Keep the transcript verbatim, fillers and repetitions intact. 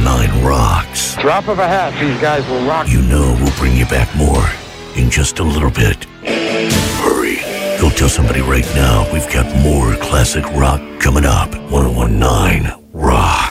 nine rocks. Drop of a hat, these guys will rock. You know we'll bring you back more in just a little bit. Hurry. Go tell somebody right now we've got more classic rock coming up. ten nineteen Rock.